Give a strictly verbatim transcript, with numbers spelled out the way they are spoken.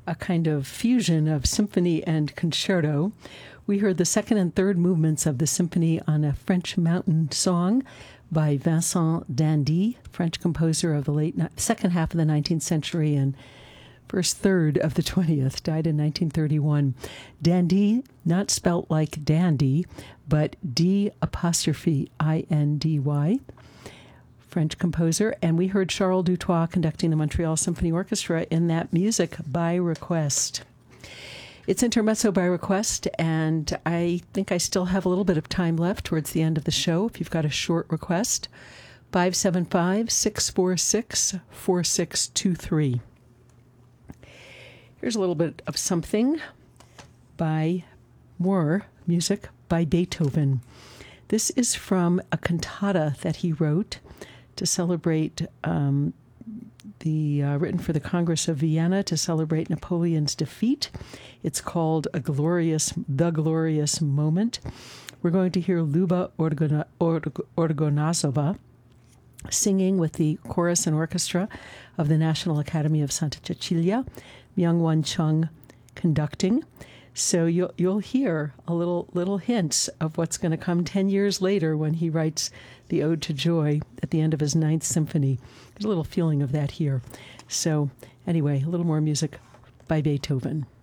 a kind of fusion of symphony and concerto. We heard the second and third movements of the symphony on a French mountain song by Vincent d'Indy, French composer of the late ni- second half of the nineteenth century and first third of the twentieth, died in nineteen thirty-one. d'Indy, not spelt like dandy, but D apostrophe I N D Y, French composer. And we heard Charles Dutoit conducting the Montreal Symphony Orchestra in that music by request. It's Intermezzo by request, and I think I still have a little bit of time left towards the end of the show. If you've got a short request, five seven five, six four six, four six two three. Here's a little bit of something by more music by Beethoven. This is from a cantata that he wrote to celebrate um, the uh, written for the Congress of Vienna to celebrate Napoleon's defeat. It's called A Glorious, The Glorious Moment. We're going to hear Luba Orgona, Org, Orgonazova singing with the chorus and orchestra of the National Academy of Santa Cecilia, Myung-Won Chung conducting. So you'll you'll hear a little little hints of what's going to come ten years later when he writes the Ode to Joy at the end of his Ninth Symphony. There's a little feeling of that here. So anyway, a little more music by Beethoven.